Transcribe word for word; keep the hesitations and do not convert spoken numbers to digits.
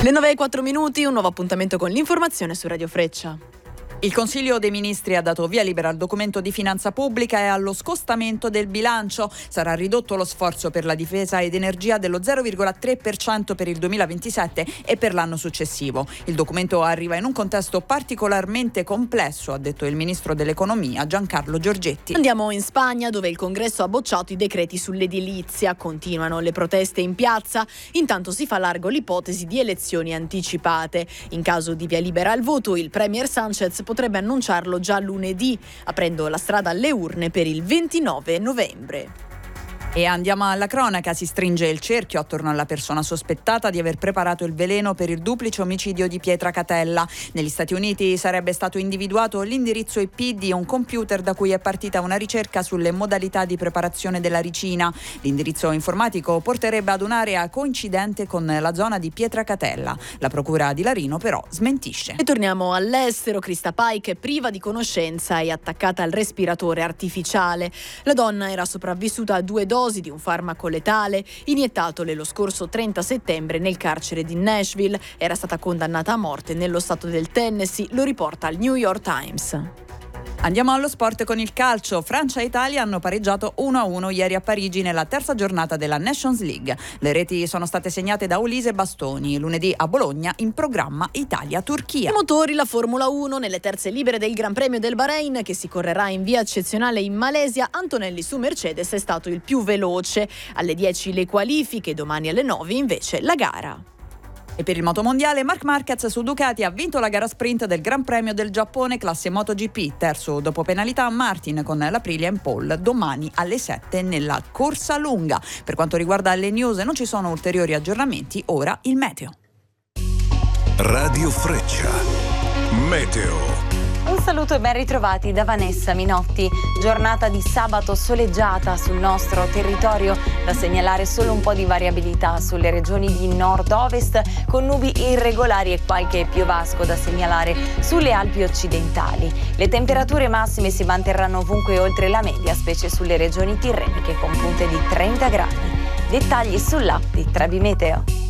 Le nove e quattro minuti, un nuovo appuntamento con l'informazione su Radio Freccia. Il Consiglio dei Ministri ha dato via libera al documento di finanza pubblica e allo scostamento del bilancio. Sarà ridotto lo sforzo per la difesa ed energia dello zero virgola tre per cento per il duemilaventisette e per l'anno successivo. Il documento arriva in un contesto particolarmente complesso, ha detto il Ministro dell'Economia Giancarlo Giorgetti. Andiamo in Spagna, dove il Congresso ha bocciato i decreti sull'edilizia. Continuano le proteste in piazza. Intanto si fa largo l'ipotesi di elezioni anticipate. In caso di via libera al voto, il Premier Sánchez potrebbe annunciarlo già lunedì, aprendo la strada alle urne per il ventinove novembre. E andiamo alla cronaca. Si stringe il cerchio attorno alla persona sospettata di aver preparato il veleno per il duplice omicidio di Pietra Catella. Negli Stati Uniti sarebbe stato individuato l'indirizzo I P di un computer da cui è partita una ricerca sulle modalità di preparazione della ricina. L'indirizzo informatico porterebbe ad un'area coincidente con la zona di Pietra Catella. La procura di Larino però smentisce. E torniamo all'estero. Krista Paik è priva di conoscenza e attaccata al respiratore artificiale. La donna era sopravvissuta a due dosi di un farmaco letale iniettatole lo scorso trenta settembre nel carcere di Nashville. Era stata condannata a morte nello stato del Tennessee, lo riporta il New York Times. Andiamo allo sport con il calcio. Francia e Italia hanno pareggiato uno a uno ieri a Parigi nella terza giornata della Nations League. Le reti sono state segnate da Ulise Bastoni. Lunedì a Bologna in programma Italia-Turchia. I motori, la Formula uno nelle terze libere del Gran Premio del Bahrain, che si correrà in via eccezionale in Malesia. Antonelli su Mercedes è stato il più veloce. Alle dieci le qualifiche, domani alle nove invece la gara. E per il motomondiale Marc Marquez su Ducati ha vinto la gara sprint del Gran Premio del Giappone classe MotoGP. Terzo dopo penalità Martin con l'Aprilia in pole domani alle sette nella corsa lunga. Per quanto riguarda le news non ci sono ulteriori aggiornamenti, ora il meteo. Radio Freccia. Meteo. Un saluto e ben ritrovati da Vanessa Minotti. Giornata di sabato soleggiata sul nostro territorio, da segnalare solo un po' di variabilità sulle regioni di nord-ovest con nubi irregolari e qualche piovasco da segnalare sulle Alpi occidentali. Le temperature massime si manterranno ovunque oltre la media, specie sulle regioni tirreniche con punte di trenta gradi. Dettagli sull'app di Trebi Meteo.